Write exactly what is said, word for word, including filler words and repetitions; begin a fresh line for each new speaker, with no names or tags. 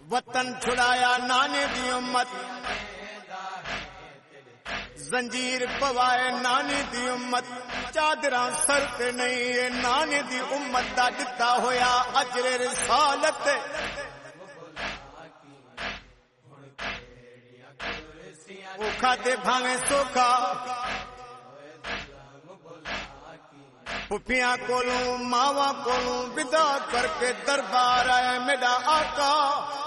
वतन छुड़ाया नाने दी उम्मत, जंजीर पवाए नाने दी उम्मत, चादरा सर ते नहीं है नाने दी उम्मत दा दिता होया अजरे रिसालत। औखा ते भावे सोखा पुफिया कोलू मावा कोलू विदा करके दरबार आए मेरा आका।